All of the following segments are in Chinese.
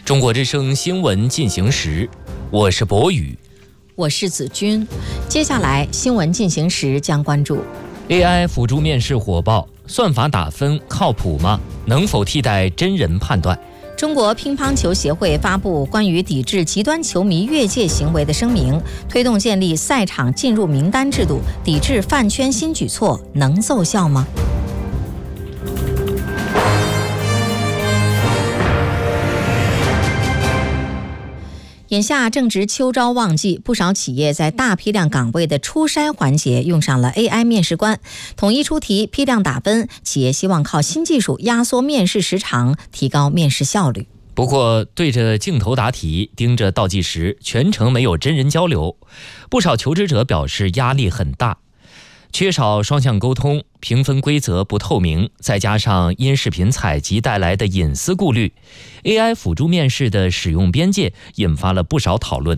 中国之声新闻进行时，我是博宇， 我是子君。接下来新闻进行时将关注 AI 辅助面试火爆，算法打分靠谱吗？能否替代真人判断？ 中国乒乓球协会发布关于抵制极端球迷越界行为的声明，推动建立赛场进入名单制度，抵制饭圈新举措，能奏效吗？眼下正值秋招旺季，不少企业在大批量岗位的初筛环节用上了 AI 面试官，统一出题，批量打分，企业希望靠新技术压缩面试时长，提高面试效率。 不过，对着镜头答题，盯着倒计时，全程没有真人交流，不少求职者表示压力很大。缺少双向沟通，评分规则不透明，再加上音视频采集带来的隐私顾虑， AI 辅助面试的使用边界引发了不少讨论。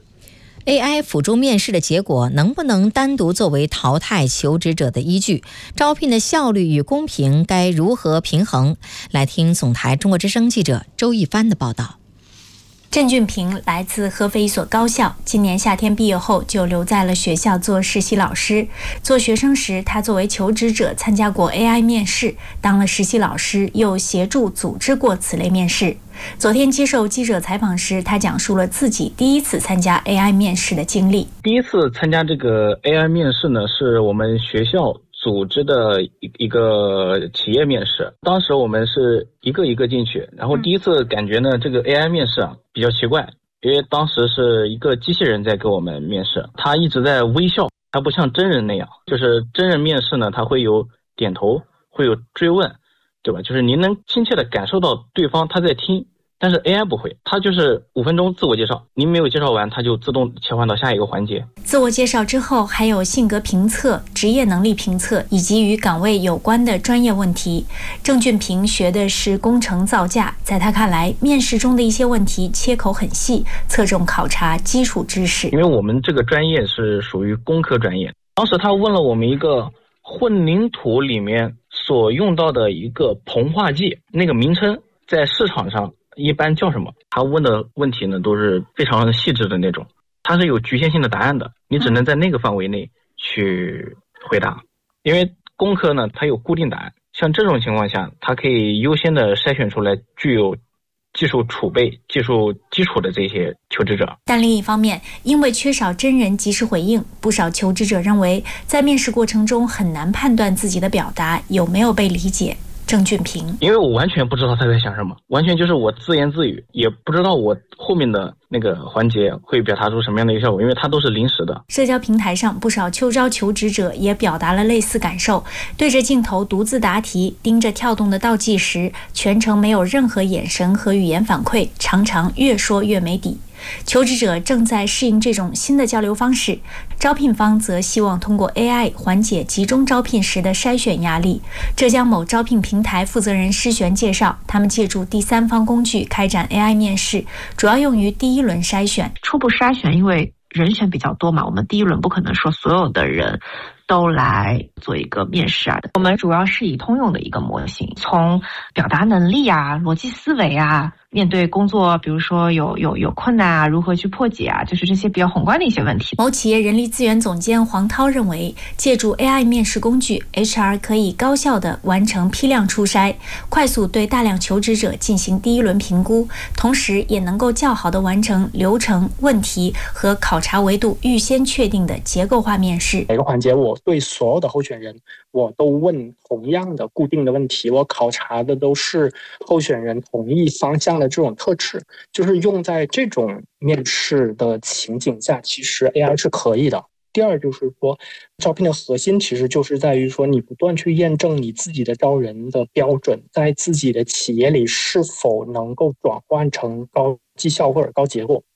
AI 辅助面试的结果能不能单独作为淘汰求职者的依据？招聘的效率与公平该如何平衡？来听总台中国之声记者周一帆的报道。 郑俊平来自合肥一所高校，今年夏天毕业后就留在了学校做实习老师。做学生时，他作为求职者参加过 AI 面试，当了实习老师又协助组织过此类面试。昨天接受记者采访时，他讲述了自己第一次参加 AI 面试的经历。 第一次参加这个 AI 面试呢，是我们学校组织的一个企业面试，当时我们是一个一个进去，然后第一次感觉呢，这个 AI 面试比较奇怪，因为当时是一个机器人在给我们面试，他一直在微笑，他不像真人那样，就是真人面试呢，他会有点头，会有追问，对吧？就是您能亲切的感受到对方他在听。但是 AI 不会，它就是5分钟自我介绍，您没有介绍完，它就自动切换到下一个环节。 自我介绍之后，还有性格评测、职业能力评测以及与岗位有关的专业问题。郑俊平学的是工程造价，在他看来，面试中的一些问题切口很细，侧重考察基础知识。 因为我们这个专业是属于工科专业，当时他问了我们一个混凝土里面所用到的一个硼化剂，那个名称在市场上一般叫什么？他问的问题呢都是非常细致的那种，它是有局限性的答案的，你只能在那个范围内去回答。因为工科呢它有固定答案，像这种情况下，它可以优先的筛选出来具有技术储备、技术基础的这些求职者。 但另一方面，因为缺少真人及时回应，不少求职者认为在面试过程中很难判断自己的表达有没有被理解。郑俊平， 因为我完全不知道他在想什么，完全就是我自言自语，也不知道我后面的那个环节会表达出什么样的一个效果，因为它都是临时的。 社交平台上不少秋招求职者也表达了类似感受，对着镜头独自答题，盯着跳动的倒计时，全程没有任何眼神和语言反馈，常常越说越没底。求职者正在适应这种新的交流方式，招聘方则希望通过 AI 缓解集中招聘时的筛选压力。浙江某招聘平台负责人施璇介绍，他们借助第三方工具开展 AI 面试，主要用于第一轮筛选。 初步筛选，因为人选比较多嘛，我们第一轮不可能说所有的人都来做一个面试啊。我们主要是以通用的一个模型，从表达能力啊、逻辑思维啊，面对工作，比如说有困难啊，如何去破解啊，就是这些比较宏观的一些问题。 某企业人力资源总监黄涛认为，借助 AI 面试工具 ，HR 可以高效地完成批量初筛，快速对大量求职者进行第一轮评估，同时也能够较好地完成流程、问题和考察维度预先确定的结构化面试。 每个环节我对所有的候选人我都问同样的固定的问题，我考察的都是候选人同一方向的这种特质，就是用在这种面试的情景下，其实 AI 是可以的。第二就是说，招聘的核心其实就是在于说，你不断去验证你自己的招人的标准，在自己的企业里是否能够转换成高绩效或者高结果。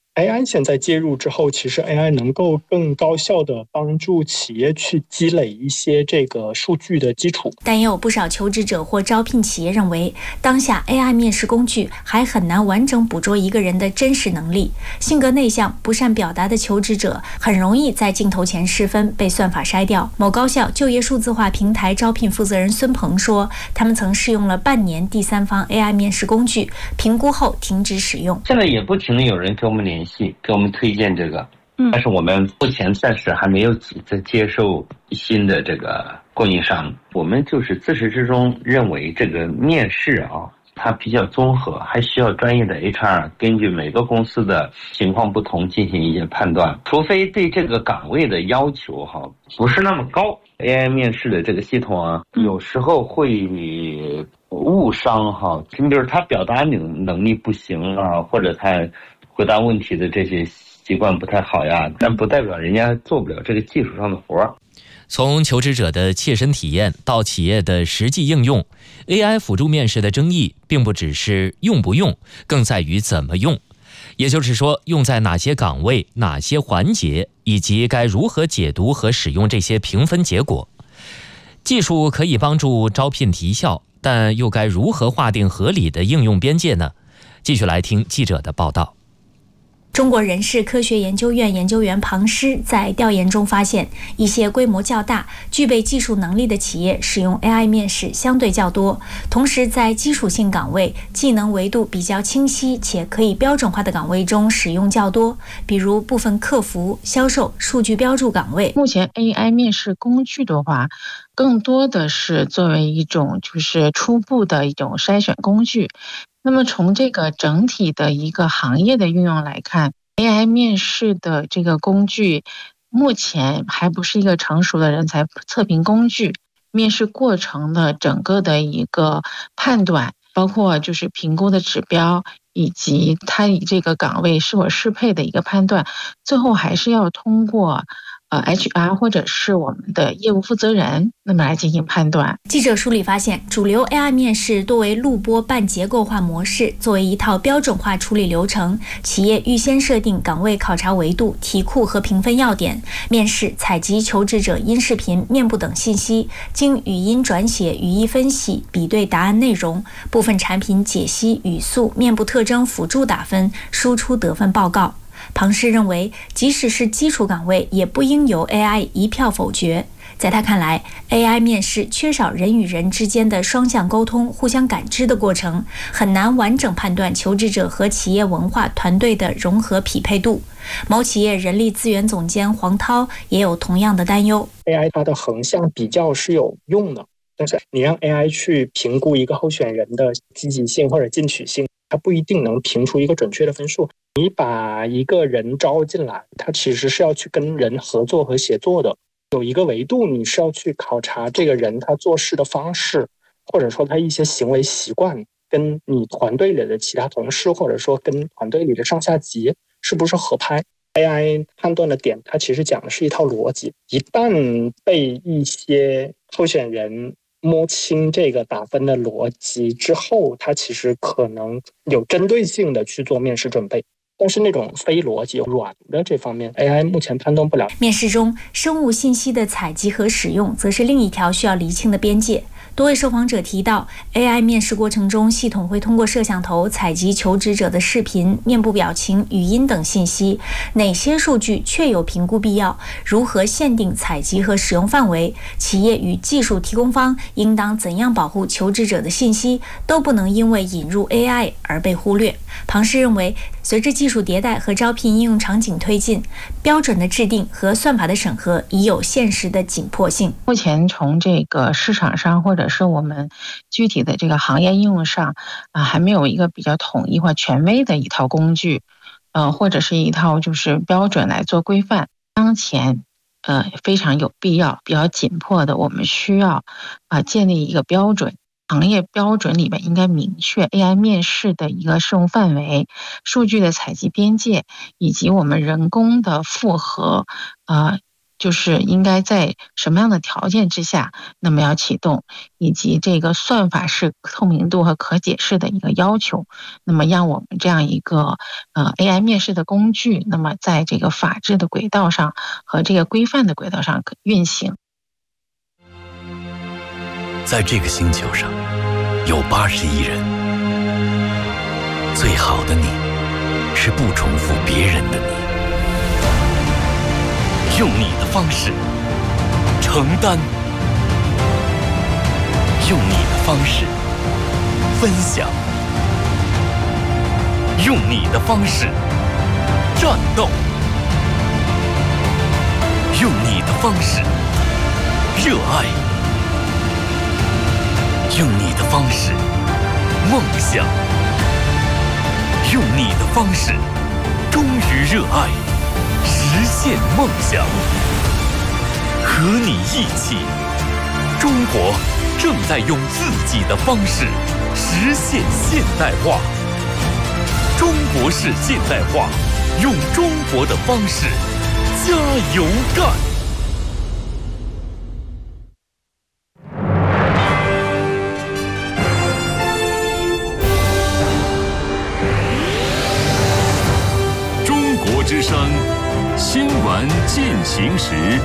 AI 现在介入之后，其实 AI 能够更高效地帮助企业去积累一些这个数据的基础。 但也有不少求职者或招聘企业认为，当下 AI 面试工具还很难完整捕捉一个人的真实能力。性格内向、不善表达的求职者很容易在镜头前失分，被算法筛掉。某高校就业数字化平台招聘负责人孙鹏说，他们曾试用了半年第三方 AI 面试工具，评估后停止使用。 现在也不停地有人给我们联系，给我们推荐这个，但是我们目前暂时还没有在接受新的这个供应商。我们就是自始至终认为这个面试它比较综合，还需要专业的 HR 根据每个公司的情况不同进行一些判断，除非对这个岗位的要求不是那么高。AI 面试的这个系统有时候会误伤你比如他表达能力不行或者他回答问题的这些习惯不太好呀，但不代表人家做不了这个技术上的活。 从求职者的切身体验到企业的实际应用， AI 辅助面试的争议并不只是用不用，更在于怎么用。也就是说，用在哪些岗位、哪些环节，以及该如何解读和使用这些评分结果。技术可以帮助招聘提效，但又该如何划定合理的应用边界呢？继续来听记者的报道。 中国人事科学研究院研究员庞师在调研中发现，一些规模较大、具备技术能力的企业使用 AI 面试相对较多，同时在基础性岗位、技能维度比较清晰且可以标准化的岗位中使用较多，比如部分客服、销售、数据标注岗位。 目前 AI 面试工具的话，更多的是作为一种就是初步的一种筛选工具。那么从这个整体的一个行业的运用来看， AI 面试的这个工具目前还不是一个成熟的人才测评工具。面试过程的整个的一个判断，包括就是评估的指标，以及他以这个岗位是否适配的一个判断，最后还是要通过HR 或者是我们的业务负责人那么来进行判断。 记者梳理发现，主流 AI 面试多为录播半结构化模式，作为一套标准化处理流程，企业预先设定岗位考察维度、题库和评分要点，面试采集求职者音视频、面部等信息，经语音转写、语义分析，比对答案内容，部分产品解析、语速、面部特征辅助打分，输出得分报告。庞师认为，即使是基础岗位，也不应由 AI 一票否决。在他看来， AI 面试缺少人与人之间的双向沟通、互相感知的过程，很难完整判断求职者和企业文化团队的融合匹配度。某企业人力资源总监黄涛也有同样的担忧。 AI 它的横向比较是有用的，但是你让 AI 去评估一个候选人的积极性或者进取性，它不一定能评出一个准确的分数。你把一个人招进来，他其实是要去跟人合作和协作的，有一个维度你是要去考察这个人他做事的方式，或者说他一些行为习惯跟你团队里的其他同事，或者说跟团队里的上下级是不是合拍。 AI 判断的点它其实讲的是一套逻辑，一旦被一些候选人摸清这个打分的逻辑之后，它其实可能有针对性的去做面试准备，但是那种非逻辑软的这方面 AI 目前判断不了。 面试中生物信息的采集和使用则是另一条需要厘清的边界。多位受访者提到， AI 面试过程中，系统会通过摄像头采集求职者的视频、面部表情、语音等信息，哪些数据确有评估必要，如何限定采集和使用范围，企业与技术提供方应当怎样保护求职者的信息，都不能因为引入 AI 而被忽略。庞师认为，随着技术迭代和招聘应用场景推进，标准的制定和算法的审核已有现实的紧迫性。 目前从这个市场上或者是我们具体的这个行业应用上还没有一个比较统一或权威的一套工具，或者是一套就是标准来做规范。当前非常有必要、比较紧迫的，我们需要建立一个标准。行业标准里面应该明确 AI 面试的一个适用范围、数据的采集边界，以及我们人工的复核就是应该在什么样的条件之下，那么要启动，以及这个算法是透明度和可解释的一个要求，那么让我们这样一个AI 面试的工具，那么在这个法治的轨道上和这个规范的轨道上运行。 在这个星球上有80亿人，最好的你是不重复别人的你，用你的方式承担，用你的方式分享，用你的方式战斗，用你的方式热爱，用你的方式梦想，用你的方式忠于热爱，实现梦想。和你一起，中国正在用自己的方式实现现代化。中国式现代化，用中国的方式加油干。之声新闻进行时。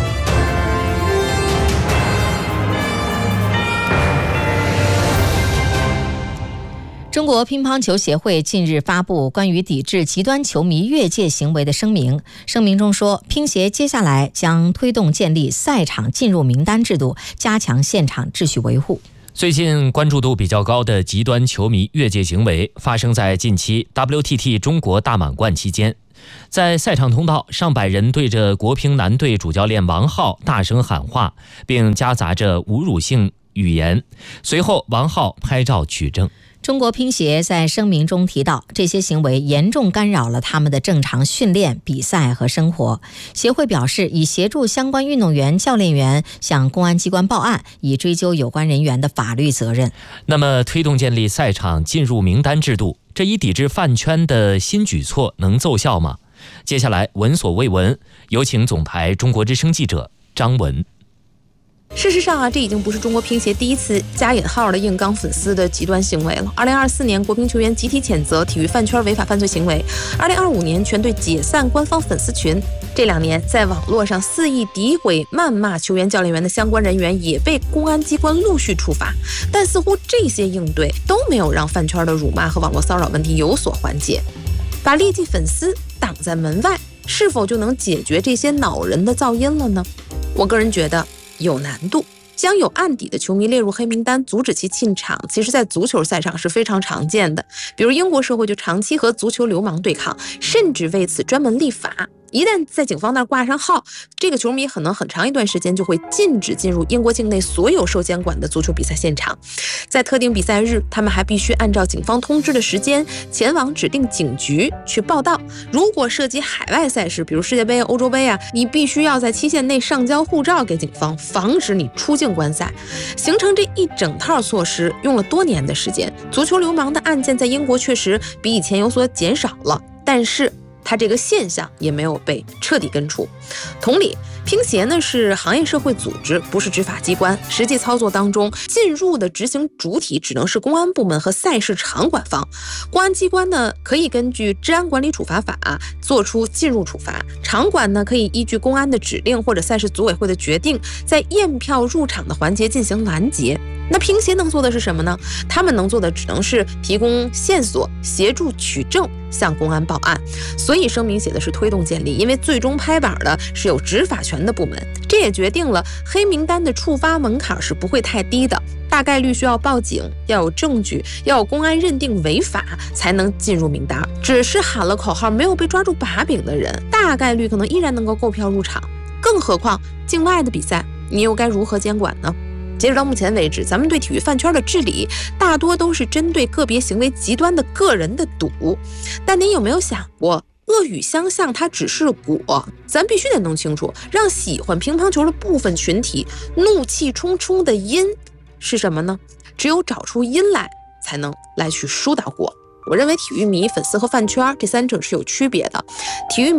中国乒乓球协会近日发布关于抵制极端球迷越界行为的声明。声明中说，乒协接下来将推动建立赛场进入名单制度，加强现场秩序维护。 最近关注度比较高的极端球迷越界行为发生在近期 WTT 中国大满贯期间。在赛场通道，上百人对着国乒男队主教练王浩大声喊话，并夹杂着侮辱性语言。随后，王浩拍照取证。 中国乒协在声明中提到，这些行为严重干扰了他们的正常训练、比赛和生活。协会表示，已协助相关运动员、教练员向公安机关报案，以追究有关人员的法律责任。 那么，推动建立赛场进入名单制度，这一抵制饭圈的新举措能奏效吗？接下来闻所未闻，有请总台中国之声记者张文。 事实上这已经不是中国乒协第一次加引号的硬刚粉丝的极端行为了。2024年，国乒球员集体谴责体育饭圈违法犯罪行为；2025年，全队解散官方粉丝群。这2年，在网络上肆意诋毁、谩骂球员、教练员的相关人员也被公安机关陆续处罚。但似乎这些应对都没有让饭圈的辱骂和网络骚扰问题有所缓解。把劣迹粉丝挡在门外，是否就能解决这些恼人的噪音了呢？我个人觉得有难度。将有案底的球迷列入黑名单，阻止其进场，其实在足球赛场是非常常见的。比如英国社会就长期和足球流氓对抗，甚至为此专门立法。一旦在警方那儿挂上号，这个球迷可能很长一段时间就会禁止进入英国境内所有受监管的足球比赛现场。在特定比赛日，他们还必须按照警方通知的时间前往指定警局去报到。如果涉及海外赛事，比如世界杯、欧洲杯你必须要在期限内上交护照给警方，防止你出境观赛。形成这一整套措施用了多年的时间，足球流氓的案件在英国确实比以前有所减少了，但是它这个现象也没有被彻底根除。同理，乒协呢是行业社会组织，不是执法机关，实际操作当中进入的执行主体只能是公安部门和赛事场馆方。公安机关呢可以根据治安管理处罚法做出进入处罚，场馆呢可以依据公安的指令或者赛事组委会的决定，在验票入场的环节进行拦截。那乒协能做的是什么呢？他们能做的只能是提供线索，协助取证，向公安报案。所以声明写的是推动建立，因为最终拍板的是有执法权的部门。这也决定了黑名单的触发门槛是不会太低的，大概率需要报警，要有证据，要有公安认定违法才能进入名单。只是喊了口号没有被抓住把柄的人，大概率可能依然能够购票入场。更何况境外的比赛，你又该如何监管呢？截止到目前为止，咱们对体育饭圈的治理大多都是针对个别行为极端的个人的赌。但您有没有想过，恶语相向它只是果，咱必须得弄清楚，让喜欢乒乓球的部分群体怒气冲冲的因是什么呢？只有找出因来，才能来去疏导果。我认为体育迷、粉丝和饭圈这三者是有区别的。体育迷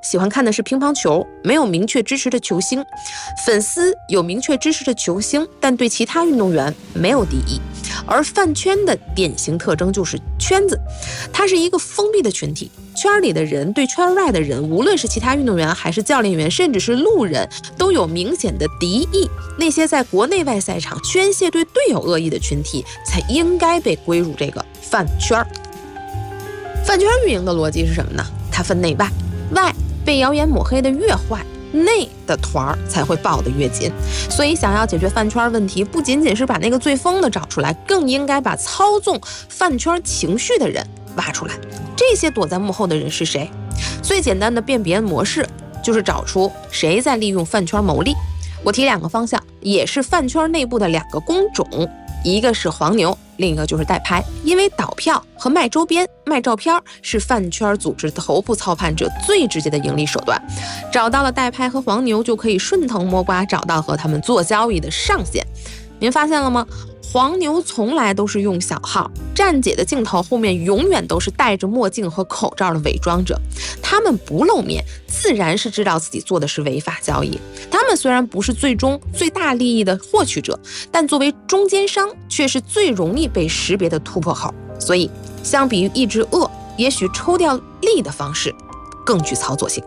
喜欢看的是乒乓球，没有明确支持的球星；粉丝有明确支持的球星，但对其他运动员没有敌意。而饭圈的典型特征就是圈子，它是一个封闭的群体，圈里的人对圈外的人，无论是其他运动员还是教练员，甚至是路人，都有明显的敌意。那些在国内外赛场宣泄对队友恶意的群体，才应该被归入这个饭圈。饭圈运营的逻辑是什么呢？它分内外，外被谣言抹黑的越坏，内的团才会抱得越紧。所以想要解决饭圈问题，不仅仅是把那个最疯的找出来，更应该把操纵饭圈情绪的人挖出来。这些躲在幕后的人是谁？最简单的辨别模式就是找出谁在利用饭圈牟利。我提2个方向，也是饭圈内部的2个工种，一个是黄牛，另一个就是代拍。因为倒票和卖周边、卖照片是饭圈组织头部操盘者最直接的盈利手段。找到了代拍和黄牛，就可以顺藤摸瓜找到和他们做交易的上限。您发现了吗？黄牛从来都是用小号，站姐的镜头后面永远都是戴着墨镜和口罩的伪装者。他们不露面，自然是知道自己做的是违法交易。他们虽然不是最终最大利益的获取者，但作为中间商却是最容易被识别的突破口。所以相比于抑制恶，也许抽掉利的方式更具操作性。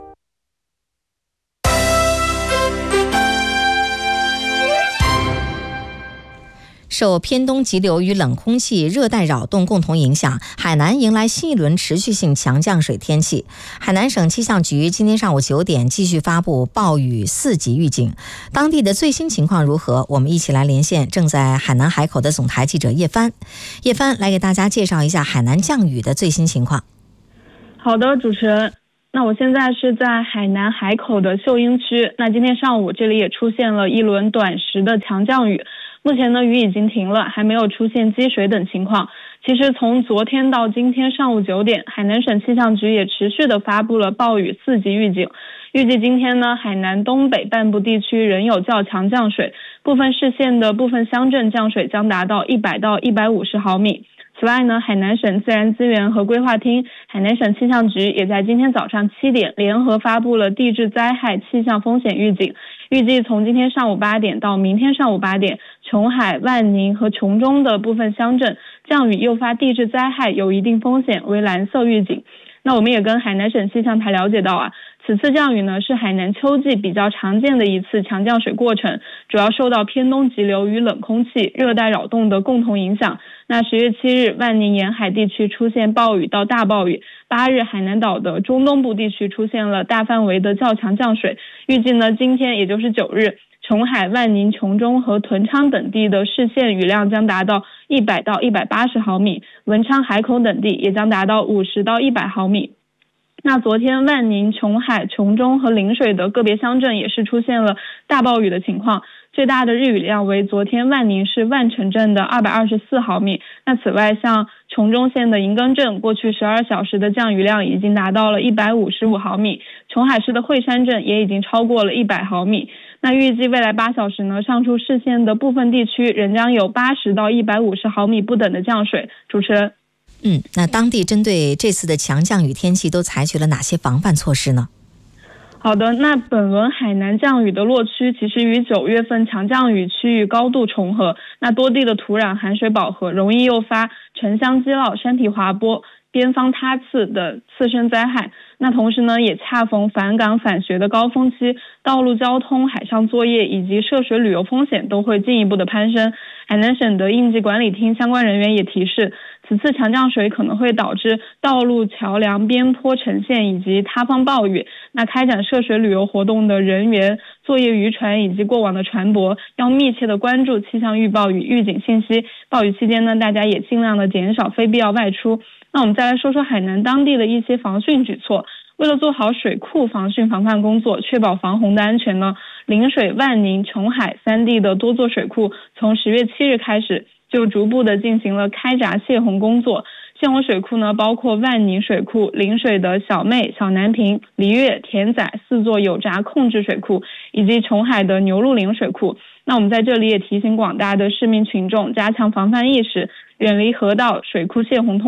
受偏东急流与冷空气热带扰动共同影响，海南迎来新一轮持续性强降水天气。海南省气象局今天上午9点继续发布暴雨4级预警。当地的最新情况如何？我们一起来连线正在海南海口的总台记者叶帆。叶帆来给大家介绍一下海南降雨的最新情况。 好的，主持人。那我现在是在海南海口的秀英区。那今天上午这里也出现了一轮短时的强降雨。目前呢，雨已经停了，还没有出现积水等情况。其实从昨天到今天上午9点，海南省气象局也持续的发布了暴雨4级预警。预计今天呢，海南东北半部地区仍有较强降水，部分市县的部分乡镇降水将达到100到150毫米。此外呢，海南省自然资源和规划厅、海南省气象局也在今天早上7点联合发布了地质灾害气象风险预警。预计从今天上午8点到明天上午8点，琼海、万宁和琼中的部分乡镇降雨诱发地质灾害有一定风险为蓝色预警。那我们也跟海南省气象台了解到此次降雨呢是海南秋季比较常见的一次强降水过程，主要受到偏东急流与冷空气热带扰动的共同影响。那10月7日，万宁沿海地区出现暴雨到大暴雨；8日，海南岛的中东部地区出现了大范围的较强降水。预计呢，今天也就是9日，琼海、万宁、琼中和屯昌等地的市县雨量将达到100到180毫米，文昌、海口等地也将达到50到100毫米。那昨天万宁、琼海、琼中和陵水的个别乡镇也是出现了大暴雨的情况，最大的日雨量为昨天万宁市万城镇的224毫米。那此外，像琼中县的银庚镇过去12小时的降雨量已经达到了155毫米，琼海市的惠山镇也已经超过了100毫米。那预计未来8小时呢，上述市县的部分地区仍将有80到150毫米不等的降水。主持人。 那当地针对这次的强降雨天气都采取了哪些防范措施呢？ 好的，那本轮海南降雨的落区其实与9月份强降雨区域高度重合，那多地的土壤含水饱和，容易诱发城乡激涝、山体滑坡、边防塌刺的次生灾害。那同时呢，也恰逢返岗返学的高峰期，道路交通、海上作业以及涉水旅游风险都会进一步的攀升。海南省的应急管理厅相关人员也提示，此次强降水可能会导致道路、桥梁、边坡沉陷以及塌方暴雨。那开展涉水旅游活动的人员、作业渔船以及过往的船舶要密切的关注气象预报与预警信息。暴雨期间呢，大家也尽量的减少非必要外出。那我们再来说说海南当地的一些防汛举措。为了做好水库防汛防范工作，确保防洪的安全呢，陵水、万宁、琼海3地的多座水库从10月7日开始就逐步的进行了开闸泄洪工作。泄洪水库呢，包括万宁水库、陵水的小妹、小南坪、黎月、田仔4座有闸控制水库，以及琼海的牛鹿岭水库。那我们在这里也提醒广大的市民群众加强防范意识，远离河道、水库泄洪通道，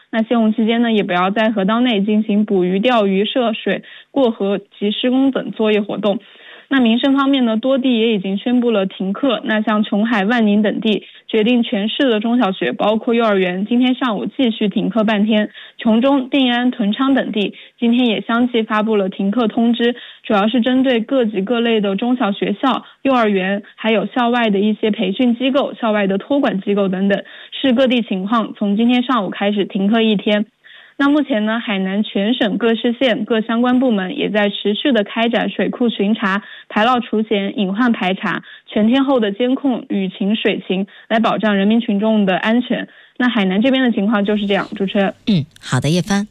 那限洪期间呢，也不要在河道内进行捕鱼、钓鱼、涉水、过河及施工等作业活动。那民生方面呢，多地也已经宣布了停课。那像琼海、万宁等地决定全市的中小学，包括幼儿园，今天上午继续停课半天。琼中、定安、屯昌等地今天也相继发布了停课通知，主要是针对各级各类的中小学校、幼儿园，还有校外的一些培训机构、校外的托管机构等等。市各地情况，从今天上午开始停课1天。那目前呢，海南全省各市县各相关部门也在持续的开展水库巡查、排涝除险、隐患排查、全天候的监控雨情水情，来保障人民群众的安全。那海南这边的情况就是这样，主持人。 好的，叶帆。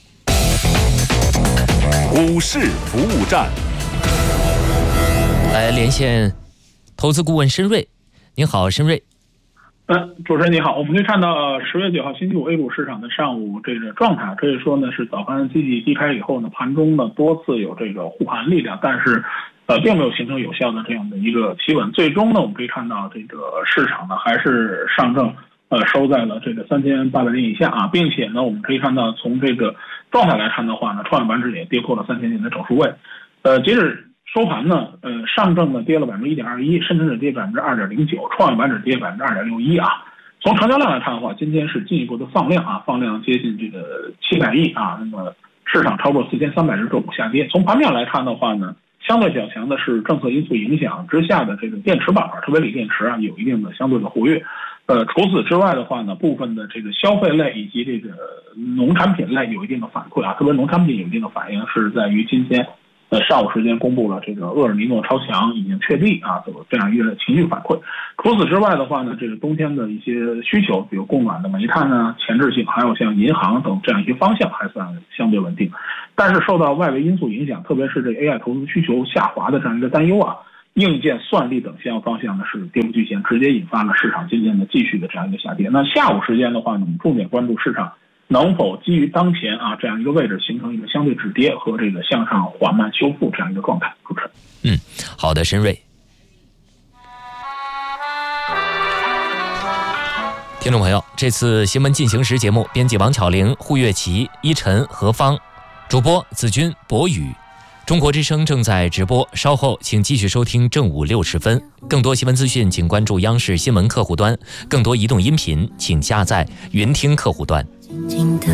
股市服务站， 来连线投资顾问申瑞。您好，申瑞。 主持人你好，我们可以看到10月9号星期五 A 股市场的上午这个状态，可以说呢是早盘积极低开以后呢，盘中呢多次有这个护盘力量，但是并没有形成有效的这样的一个企稳。最终呢，我们可以看到这个市场呢还是上证收在了这个3800点以下啊，并且呢我们可以看到从这个状态来看的话呢，创业板指也跌破了3000点的整数位。截止收盘呢，上证呢跌了1.21%，深成指跌2.09%，创业板指跌2.61%啊。从成交量来看的话，今天是进一步的放量啊，放量接近这个700亿啊，那么市场超过4300只个股下跌。从盘面来看的话呢，相对较强的是政策因素影响之下的这个电池板块，特别锂电池啊，有一定的相对的活跃。除此之外的话呢，部分的这个消费类以及这个农产品类有一定的反馈啊，特别农产品有一定的反应是在于今天上午时间公布了这个厄尔尼诺超强已经确立啊，这样一个情绪反馈。除此之外的话呢，这个冬天的一些需求，比如供暖的煤炭啊、前置性，还有像银行等这样一些方向还算相对稳定。但是受到外围因素影响，特别是这 AI 投资需求下滑的这样一个担忧啊，硬件、算力等相应方向呢是跌幅巨显，直接引发了市场今天的继续的这样一个下跌。那下午时间的话呢，我们重点关注市场能否基于当前啊这样一个位置形成一个相对止跌和这个向上缓慢修复这样一个状态。主持人， 好的，申瑞。听众朋友，这次新闻进行时节目，编辑王巧玲、胡月琪、依晨、何芳，主播子君、博宇。中国之声正在直播，稍后请继续收听正午60分。更多新闻资讯，请关注央视新闻客户端；更多移动音频，请下载云听客户端。